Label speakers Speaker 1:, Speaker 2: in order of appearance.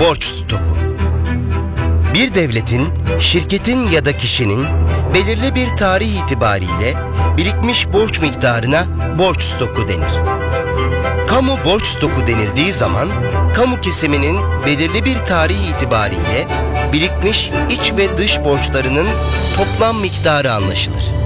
Speaker 1: borç stoku. Bir devletin, şirketin ya da kişinin belirli bir tarih itibariyle birikmiş borç miktarına borç stoku denir. Kamu borç stoku denildiği zaman, kamu kesiminin belirli bir tarih itibariyle birikmiş iç ve dış borçlarının toplam miktarı anlaşılır.